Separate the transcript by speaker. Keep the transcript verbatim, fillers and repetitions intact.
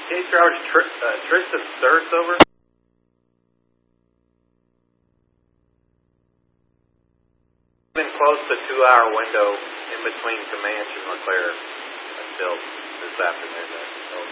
Speaker 1: Can you throw Tr- uh, Tristan Sturts over? Been close to two-hour window in between Comanche and LeClaire until this afternoon.